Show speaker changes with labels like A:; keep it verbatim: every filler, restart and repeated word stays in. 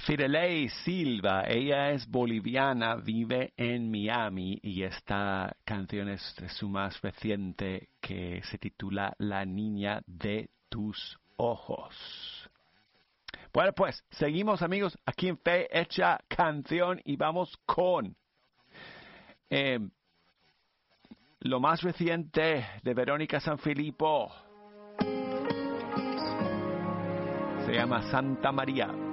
A: Fidelei Silva, ella es boliviana, vive en Miami y esta canción es de su más reciente que se titula La niña de tus ojos. Bueno, pues seguimos amigos aquí en Fe Hecha Canción y vamos con eh, lo más reciente de Verónica Sanfilippo. Se llama Santa María.